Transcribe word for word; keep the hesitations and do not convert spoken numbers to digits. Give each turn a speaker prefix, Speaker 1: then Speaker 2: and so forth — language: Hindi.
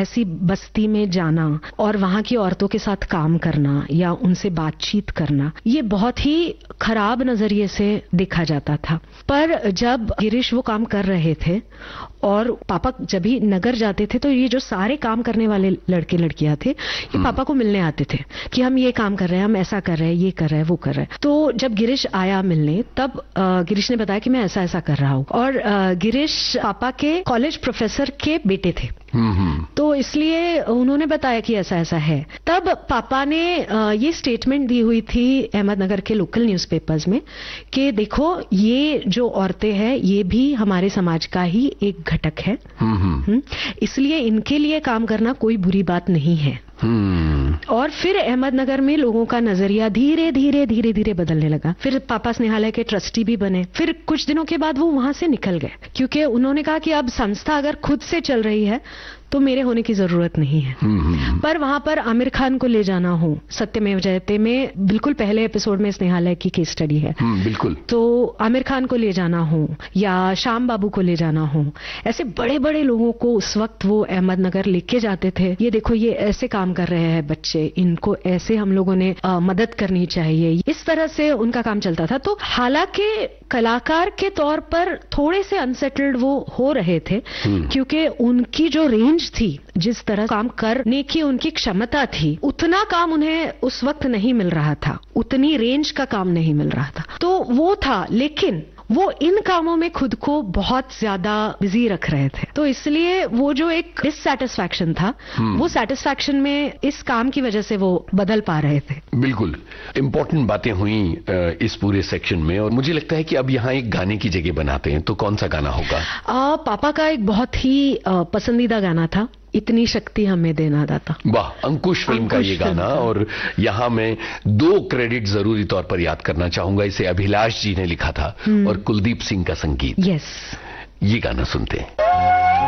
Speaker 1: ऐसी बस्ती में जाना और वहां की औरतों के साथ काम करना या उनसे बातचीत करना, ये बहुत ही खराब नजरिए से देखा जाता था। पर जब गिरीश वो काम कर रहे थे और पापा जब भी नगर जाते थे तो ये जो सारे काम करने वाले लड़के लड़कियां थे, ये पापा को मिलने आते थे कि हम ये काम कर रहे हैं, हम ऐसा कर रहे हैं, ये कर रहे हैं, वो कर रहे हैं। तो जब गिरीश आया मिलने, तब गिरीश ने बताया कि मैं ऐसा ऐसा कर रहा हूं। और गिरीश पापा के कॉलेज प्रोफेसर के बेटे थे, तो इसलिए उन्होंने बताया कि ऐसा ऐसा है। तब पापा ने ये स्टेटमेंट दी हुई थी अहमदनगर के लोकल न्यूज़पेपर्स में कि देखो, ये जो औरतें हैं ये भी हमारे समाज का ही एक घटक है, इसलिए इनके लिए काम करना कोई बुरी बात नहीं है। और फिर अहमदनगर में लोगों का नजरिया धीरे धीरे धीरे धीरे बदलने लगा। फिर पापा स्नेहालय के ट्रस्टी भी बने। फिर कुछ दिनों के बाद वो वहां से निकल गए, क्योंकि उन्होंने कहा कि अब संस्था अगर खुद से चल रही है तो मेरे होने की जरूरत नहीं है। पर वहां पर आमिर खान को ले जाना हो, सत्यमेव जयते में बिल्कुल पहले एपिसोड में स्नेहालय की केस स्टडी है, बिल्कुल, तो आमिर खान को ले जाना हो या श्याम बाबू को ले जाना हो, ऐसे बड़े बड़े लोगों को उस वक्त वो अहमदनगर लेके जाते थे। ये देखो, ये ऐसे काम कर रहे हैं बच्चे, इनको ऐसे हम लोगों ने आ, मदद करनी चाहिए, इस तरह से उनका काम चलता था। तो हालांकि कलाकार के तौर पर थोड़े से अनसेटल्ड वो हो रहे थे, क्योंकि उनकी जो रेंज थी, जिस तरह काम करने की उनकी क्षमता थी, उतना काम उन्हें उस वक्त नहीं मिल रहा था, उतनी रेंज का काम नहीं मिल रहा था। तो वो था, लेकिन वो इन कामों में खुद को बहुत ज्यादा बिजी रख रहे थे, तो इसलिए वो जो एक डिससैटिस्फैक्शन था, वो सैटिस्फैक्शन में इस काम की वजह से वो बदल पा रहे थे।
Speaker 2: बिल्कुल इंपॉर्टेंट बातें हुई इस पूरे सेक्शन में, और मुझे लगता है कि अब यहाँ एक गाने की जगह बनाते हैं, तो कौन सा गाना होगा?
Speaker 1: आ, पापा का एक बहुत ही आ, पसंदीदा गाना था, इतनी शक्ति हमें देना दाता।
Speaker 2: वाह, अंकुश फिल्म का ये गाना। और यहाँ मैं दो क्रेडिट जरूरी तौर पर याद करना चाहूंगा। इसे अभिलाष जी ने लिखा था और कुलदीप सिंह का संगीत।
Speaker 1: यस,
Speaker 2: ये गाना सुनते हैं।